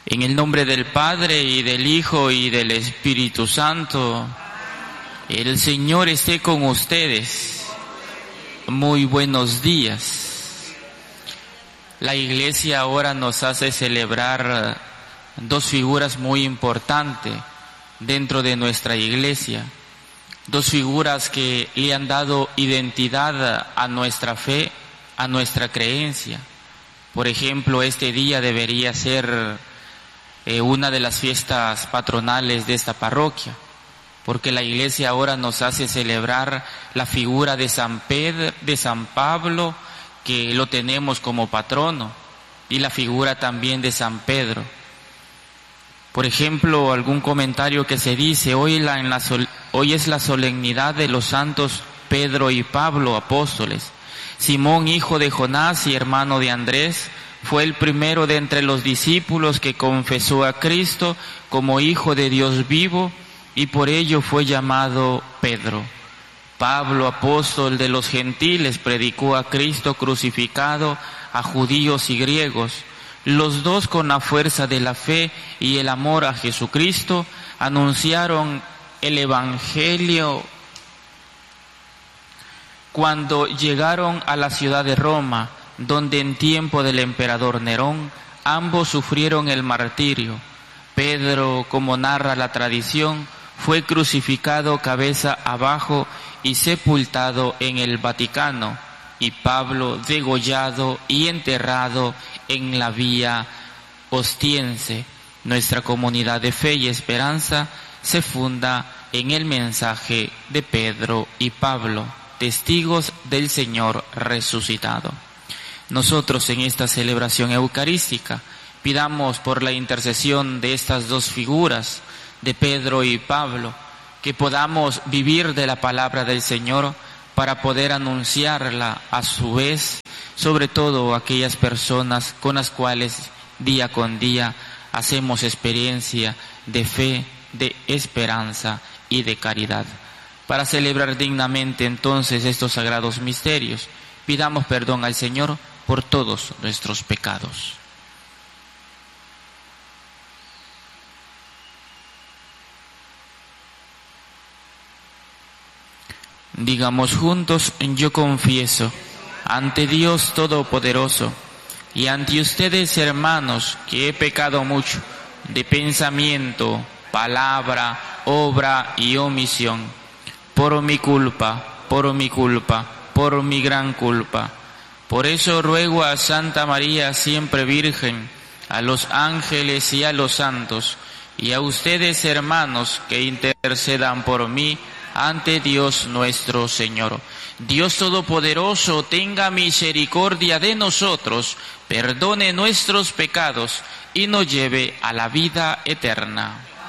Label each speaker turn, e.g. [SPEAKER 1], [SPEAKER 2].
[SPEAKER 1] En el nombre del Padre, y del Hijo, y del Espíritu Santo. El Señor esté con ustedes. Muy buenos días. La Iglesia ahora nos hace celebrar dos figuras muy importantes dentro de nuestra Iglesia. Dos figuras que le han dado identidad a nuestra fe, a nuestra creencia. Por ejemplo, este día debería ser una de las fiestas patronales de esta parroquia, porque la Iglesia ahora nos hace celebrar la figura de San Pedro, de San Pablo, que lo tenemos como patrono, y la figura también de San Pedro. Por ejemplo, algún comentario que se dice, hoy es la solemnidad de los santos Pedro y Pablo, apóstoles. Simón, hijo de Jonás y hermano de Andrés, fue el primero de entre los discípulos que confesó a Cristo como Hijo de Dios vivo, y por ello fue llamado Pedro. Pablo, apóstol de los gentiles, predicó a Cristo crucificado a judíos y griegos. Los dos, con la fuerza de la fe y el amor a Jesucristo, anunciaron el Evangelio. Cuando llegaron a la ciudad de Roma, donde en tiempo del emperador Nerón, ambos sufrieron el martirio. Pedro, como narra la tradición, fue crucificado cabeza abajo y sepultado en el Vaticano, y Pablo degollado y enterrado en la Vía Ostiense. Nuestra comunidad de fe y esperanza se funda en el mensaje de Pedro y Pablo, testigos del Señor resucitado. Nosotros en esta celebración eucarística pidamos por la intercesión de estas dos figuras, de Pedro y Pablo, que podamos vivir de la palabra del Señor para poder anunciarla a su vez, sobre todo a aquellas personas con las cuales día con día hacemos experiencia de fe, de esperanza y de caridad. Para celebrar dignamente entonces estos sagrados misterios, pidamos perdón al Señor por todos nuestros pecados. Digamos juntos, yo confieso ante Dios Todopoderoso y ante ustedes, hermanos, que he pecado mucho de pensamiento, palabra, obra y omisión, por mi culpa, por mi gran culpa. Por eso ruego a Santa María, siempre Virgen, a los ángeles y a los santos, y a ustedes, hermanos, que intercedan por mí ante Dios nuestro Señor. Dios Todopoderoso, tenga misericordia de nosotros, perdone nuestros pecados y nos lleve a la vida eterna.